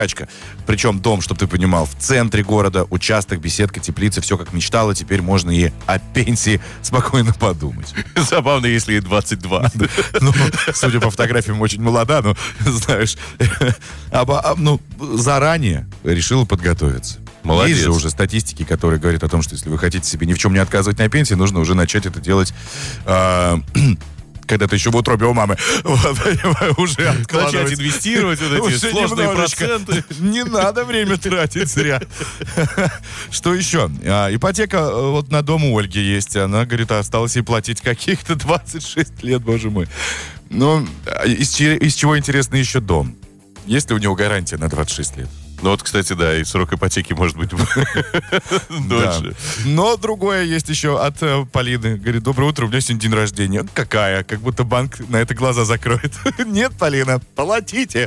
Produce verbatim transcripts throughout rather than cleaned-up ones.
Тачка. Причем дом, чтобы ты понимал, в центре города, участок, беседка, теплица, все как мечтала. Теперь можно и о пенсии спокойно подумать. Забавно, если ей двадцать два. Ну, судя по фотографиям, очень молода, но, знаешь, ну, заранее решила подготовиться. Молодец. Есть же уже статистики, которые говорят о том, что если вы хотите себе ни в чем не отказывать на пенсии, нужно уже начать это делать... когда ты еще в утробе у мамы. Вот, понимаю, уже откладывать. Начать инвестировать, вот эти сложные проценты. Не надо время тратить зря. Что еще? А, ипотека вот на дом у Ольги есть. Она, говорит, осталось ей платить каких-то двадцать шесть лет, боже мой. Ну, из, из чего интересно еще дом? Есть ли у него гарантия на двадцать шесть лет? Ну вот, кстати, да, и срок ипотеки может быть дольше. Но другое есть еще от э, Полины. Говорит, доброе утро, у меня сегодня день рождения. Какая? Как будто банк на это глаза закроет. Нет, Полина, платите.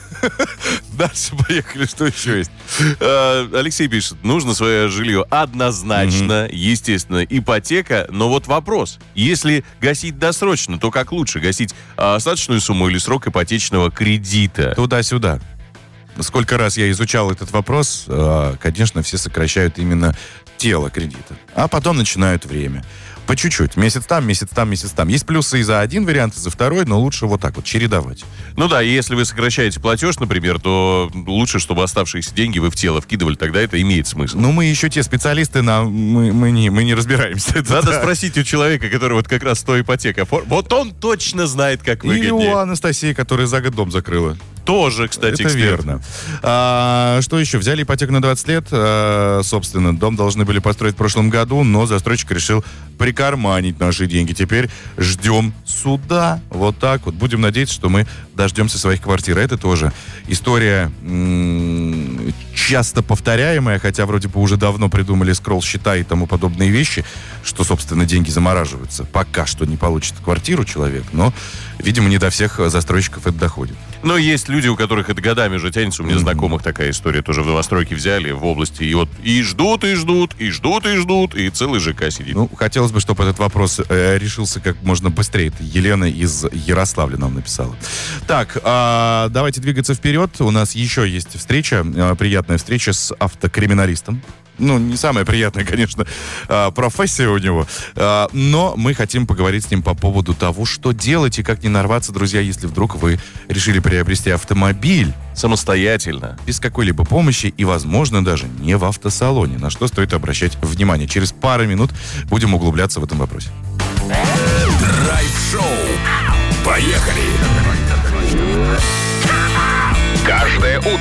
Дальше поехали, что еще есть? Алексей пишет, нужно свое жилье однозначно, естественно, ипотека. Но вот вопрос, если гасить досрочно, то как лучше? Гасить остаточную сумму или срок ипотечного кредита? Туда-сюда. Сколько раз я изучал этот вопрос, конечно, все сокращают именно тело кредита. А потом начинают время. По чуть-чуть. Месяц там, месяц там, месяц там. Есть плюсы и за один вариант, и за второй, но лучше вот так вот чередовать. Ну да, если вы сокращаете платеж, например, то лучше, чтобы оставшиеся деньги вы в тело вкидывали, тогда это имеет смысл. Ну мы еще те специалисты, на, мы, мы, не, мы не разбираемся. Это Надо да. спросить у человека, который вот как раз сто ипотека. Вот он точно знает, как выгоднее. Или у Анастасии, которая за год дом закрыла. Тоже, кстати, это эксперт. верно. А, что еще? Взяли ипотеку на двадцать лет. А, собственно, дом должны были построить в прошлом году, но застройщик решил прикарманить наши деньги. Теперь ждем суда. Вот так вот. Будем надеяться, что мы дождемся своих квартир. Это тоже история м- часто повторяемая, хотя вроде бы уже давно придумали скролл-счета и тому подобные вещи, что, собственно, деньги замораживаются. Пока что не получит квартиру человек, но, видимо, не до всех застройщиков это доходит. Но есть люди, у которых это годами уже тянется. У меня mm-hmm. знакомых такая история. Тоже в новостройке взяли в области. И вот и ждут, и ждут, и ждут, и ждут. И целый ЖК сидит. Ну, хотелось бы, чтобы этот вопрос э, решился как можно быстрее. Это Елена из Ярославля нам написала. Так, э, давайте двигаться вперед. У нас еще есть встреча, э, приятная встреча с автокриминалистом. Ну, не самая приятная, конечно, профессия у него. Но мы хотим поговорить с ним по поводу того, что делать и как не нарваться, друзья, если вдруг вы решили приобрести автомобиль самостоятельно, без какой-либо помощи и, возможно, даже не в автосалоне. На что стоит обращать внимание. Через пару минут будем углубляться в этом вопросе. Драйв-шоу. Поехали! Каждое утро